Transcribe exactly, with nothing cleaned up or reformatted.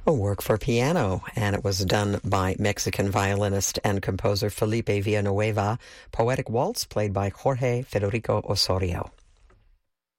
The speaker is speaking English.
a work for piano, and it was done by Mexican violinist and composer Felipe Villanueva. Poetic Waltz, played by Jorge Federico Osorio.